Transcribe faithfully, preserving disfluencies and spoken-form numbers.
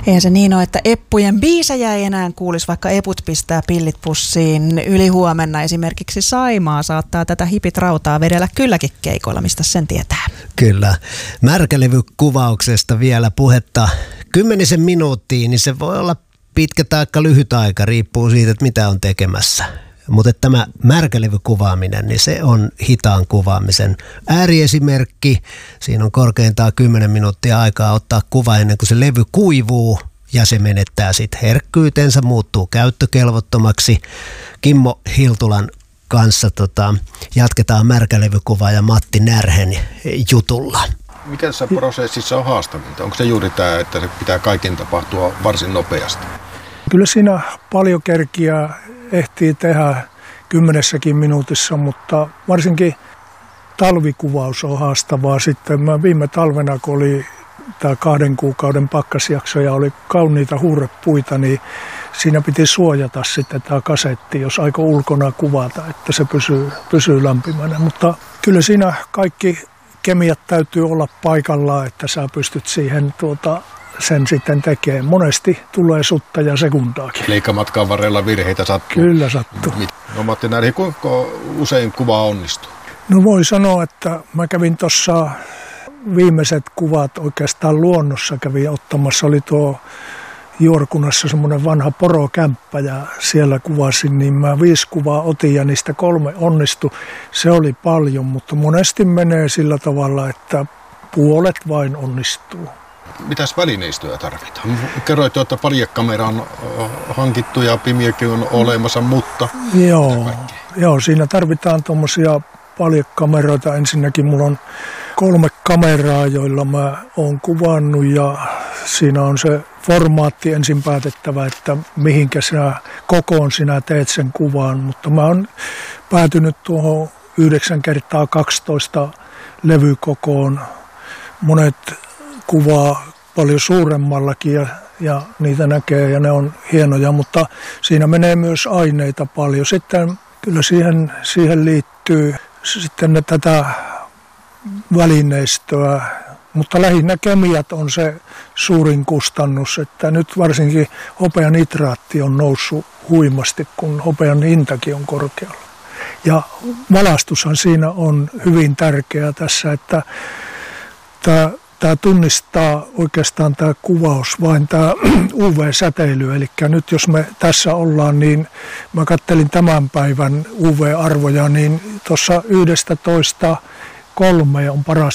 Eihän se niin ole, että eppujen biisejä ei enää kuulisi, vaikka eput pistää pillit pussiin. Ylihuomenna esimerkiksi Saimaa saattaa tätä hipit rautaa vedellä kylläkin keikoilla, mistä sen tietää. Kyllä. Märkälevykuvauksesta vielä puhetta kymmenisen minuuttia, niin se voi olla pitkä tai lyhyt aika, riippuu siitä, että mitä on tekemässä. Mutta tämä märkälevykuvaaminen, niin se on hitaan kuvaamisen ääriesimerkki. Siinä on korkeintaan kymmenen minuuttia aikaa ottaa kuva ennen kuin se levy kuivuu ja se menettää sitten herkkyytensä, muuttuu käyttökelvottomaksi. Kimmo Hiltulan kanssa tota, jatketaan märkälevykuvaa ja Matti Närhen jutulla. Mikä tässä prosessissa on haastavinta? Onko se juuri tämä, että se pitää kaiken tapahtua varsin nopeasti? Kyllä siinä paljon kerkiä ehtii tehdä kymmenessäkin minuutissa, mutta varsinkin talvikuvaus on haastavaa. Sitten mä viime talvena, kun oli tämä kahden kuukauden pakkasjakso ja oli kauniita huurepuita, niin siinä piti suojata sitten tämä kasetti, jos aiko ulkona kuvata, että se pysyy, pysyy lämpimänä. Mutta kyllä siinä kaikki kemiat täytyy olla paikallaan, että sä pystyt siihen tuota, sen sitten tekee. Monesti tulee sutta ja sekundaakin. Leikkamatkan varrella virheitä sattuu. Kyllä sattuu. No Matti Närhi, kuinka usein kuva onnistuu? No voi sanoa, että mä kävin tuossa viimeiset kuvat oikeastaan luonnossa kävin ottamassa. Oli tuo Juorkunassa semmoinen vanha porokämppä ja siellä kuvasin, niin mä viisi kuvaa otin ja niistä kolme onnistui. Se oli paljon, mutta monesti menee sillä tavalla, että puolet vain onnistuu. Mitäs välineistöä tarvitaan? Kerroit, että paljekamera on hankittu ja pimiäkin on olemassa, mutta... Joo, joo siinä tarvitaan tuommoisia paljekameroita. Ensinnäkin mulla on kolme kameraa, joilla mä oon kuvannut ja siinä on se formaatti ensin päätettävä, että mihinkä sinä kokoon sinä teet sen kuvaan. Mutta mä oon päätynyt tuohon yhdeksän kertaa kaksitoista levykokoon. Monet kuvaa paljon suuremmallakin ja, ja niitä näkee ja ne on hienoja, mutta siinä menee myös aineita paljon. Sitten kyllä siihen, siihen liittyy sitten ne tätä välineistöä, mutta lähinnä kemiat on se suurin kustannus, että nyt varsinkin hopeanitraatti on noussut huimasti, kun hopean hintakin on korkealla. Ja valaistushan siinä on hyvin tärkeää tässä, että tämä Tämä tunnistaa oikeastaan tämä kuvaus vain tämä U V-säteily, eli nyt jos me tässä ollaan, niin mä kattelin tämän päivän U V-arvoja, niin tuossa yksitoista kolme on paras